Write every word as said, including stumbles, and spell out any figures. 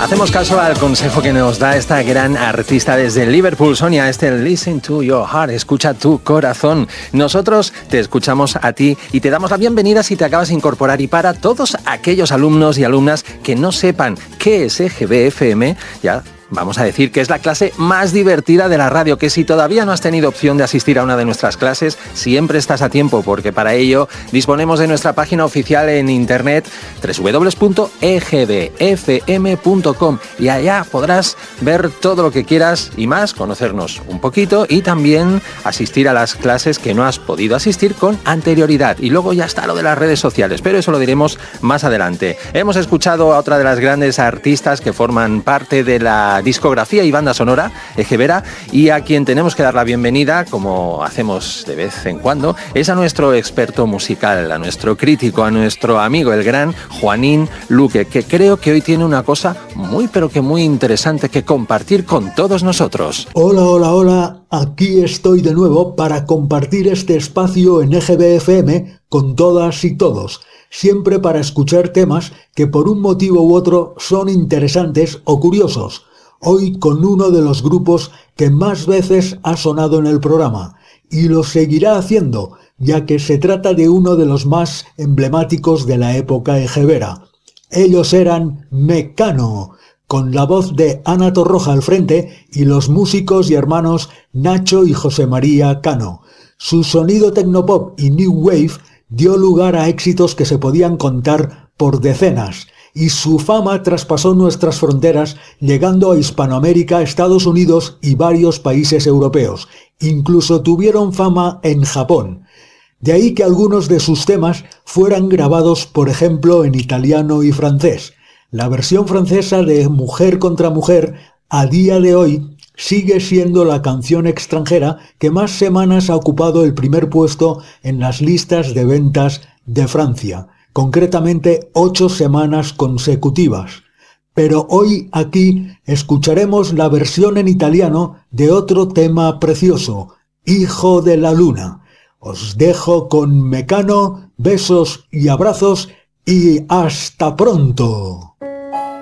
Hacemos caso al consejo que nos da esta gran artista desde Liverpool, Sonia, este Listen to your heart, escucha tu corazón. Nosotros te escuchamos a ti y te damos la bienvenida si te acabas de incorporar. Y para todos aquellos alumnos y alumnas que no sepan qué es E G B F M, ya vamos a decir que es la clase más divertida de la radio, que si todavía no has tenido opción de asistir a una de nuestras clases, siempre estás a tiempo, porque para ello disponemos de nuestra página oficial en internet, doble u doble u doble u punto e g b f m punto com, y allá podrás ver todo lo que quieras y más, conocernos un poquito y también asistir a las clases que no has podido asistir con anterioridad. Y luego ya está lo de las redes sociales, pero eso lo diremos más adelante. Hemos escuchado a otra de las grandes artistas que forman parte de la discografía y banda sonora Ejevera, y a quien tenemos que dar la bienvenida, como hacemos de vez en cuando, es a nuestro experto musical, a nuestro crítico, a nuestro amigo el gran Juanín Luque, que creo que hoy tiene una cosa muy pero que muy interesante que compartir con todos nosotros. Hola, hola, hola, aquí estoy de nuevo para compartir este espacio en E G B F M con todas y todos, siempre para escuchar temas que por un motivo u otro son interesantes o curiosos. Hoy con uno de los grupos que más veces ha sonado en el programa, y lo seguirá haciendo, ya que se trata de uno de los más emblemáticos de la época ejevera. Ellos eran Mecano, con la voz de Ana Torroja al frente y los músicos y hermanos Nacho y José María Cano. Su sonido tecnopop y new wave dio lugar a éxitos que se podían contar por decenas, y su fama traspasó nuestras fronteras, llegando a Hispanoamérica, Estados Unidos y varios países europeos. Incluso tuvieron fama en Japón. De ahí que algunos de sus temas fueran grabados, por ejemplo, en italiano y francés. La versión francesa de Mujer contra Mujer, a día de hoy, sigue siendo la canción extranjera que más semanas ha ocupado el primer puesto en las listas de ventas de Francia. Concretamente ocho semanas consecutivas. Pero hoy aquí escucharemos la versión en italiano de otro tema precioso, Hijo de la Luna. Os dejo con Mecano, besos y abrazos y hasta pronto.